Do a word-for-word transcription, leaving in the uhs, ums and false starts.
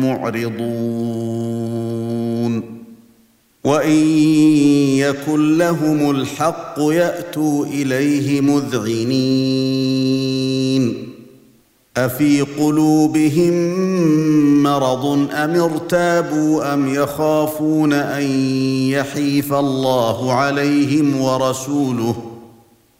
معرضون وإن يكن لهم الحق يأتوا إليه مذعنين أفي قلوبهم مرض أم ارتابوا أم يخافون أن يحيف الله عليهم ورسوله